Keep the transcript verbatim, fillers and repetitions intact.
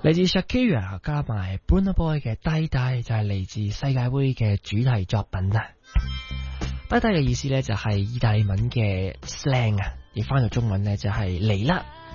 嚟自 Shakira 加埋 Burna Boy 嘅低低，就係嚟自世界盃嘅主題作品啊。低低嘅意思咧就係意大利文嘅 slang 啊，而翻到中文咧就係嚟啦。